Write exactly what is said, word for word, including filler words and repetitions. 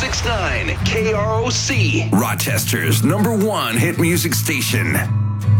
six nine K R O C. Rochester's number one hit music station.